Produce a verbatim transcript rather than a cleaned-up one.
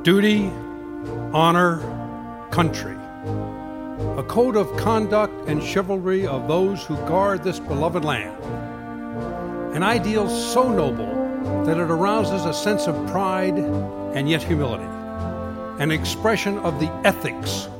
duty, honor, country. A code of conduct and chivalry of those who guard this beloved land. An ideal so noble that it arouses a sense of pride and yet humility. An expression of the ethics